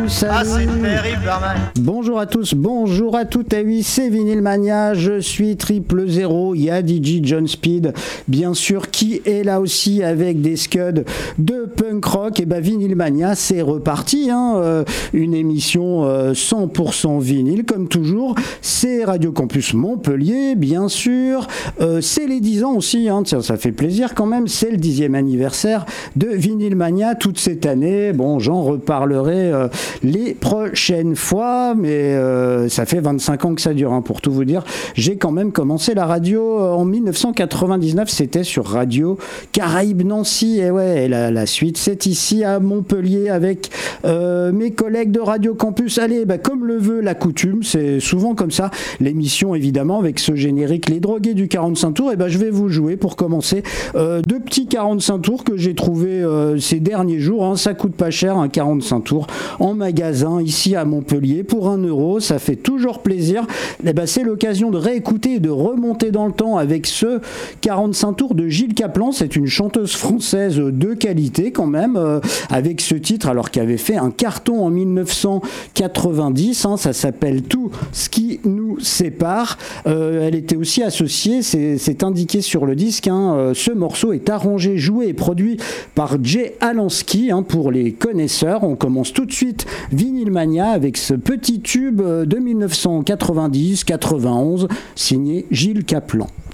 Salut. Ah, c'est terrible, Barman. Bonjour à tous, bonjour à toutes. Et oui, c'est Vinyl Mania, je suis 000. Il y a DJ John Speed, bien sûr, qui est là aussi avec des scuds de punk rock. Et ben, Vinyl Mania, c'est reparti. Une émission 100% vinyle, comme toujours. C'est Radio Campus Montpellier, bien sûr. C'est les 10 ans aussi, tiens, ça fait plaisir quand même. C'est le 10e anniversaire de Vinyl Mania toute cette année. Bon, j'en reparlerai les prochaines fois, mais ça fait 25 ans que ça dure, pour tout vous dire. J'ai quand même commencé la radio en 1999, c'était sur Radio Caraïbes Nancy, et ouais, la suite c'est ici à Montpellier avec mes collègues de Radio Campus. Allez, comme le veut la coutume, c'est souvent comme ça, l'émission évidemment avec ce générique Les Drogués du 45 tours, et je vais vous jouer pour commencer deux petits 45 tours que j'ai trouvé ces derniers jours, ça coûte pas cher, un 45 tours en magasin ici à Montpellier pour 1 €, ça fait toujours plaisir. C'est l'occasion de réécouter et de remonter dans le temps avec ce 45 tours de Gilles Caplan. C'est une chanteuse française de qualité quand même, avec ce titre alors qui avait fait un carton en 1990, ça s'appelle Tout ce qui nous sépare. Elle était aussi associée, c'est indiqué sur le disque, ce morceau est arrangé, joué et produit par Jay Alansky, pour les connaisseurs. On commence tout de suite Vinyl Mania avec ce petit tube de 1990-91 signé Gilles Caplan.